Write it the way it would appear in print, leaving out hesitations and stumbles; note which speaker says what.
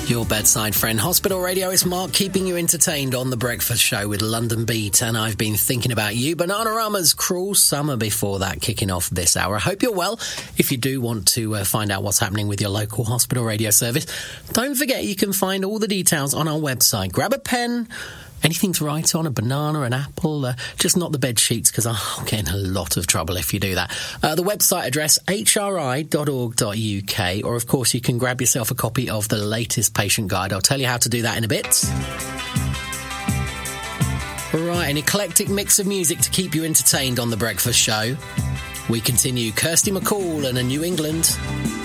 Speaker 1: Your bedside friend. Hospital Radio, it's Mark keeping you entertained on The Breakfast Show with London Beat, and I've been thinking about you. Bananarama's Cruel Summer before that, kicking off this hour. I hope you're well. If you do want to find out what's happening with your local hospital radio service, don't forget you can find all the details on our website. Grab a pen, anything to write on, a banana, an apple, just not the bed sheets, because I'll get in a lot of trouble if you do that. The website address, hri.org.uk, or of course you can grab yourself a copy of the latest patient guide. I'll tell you how to do that in a bit. Right, an eclectic mix of music to keep you entertained on The Breakfast Show. We continue. Kirsty MacColl and a New England.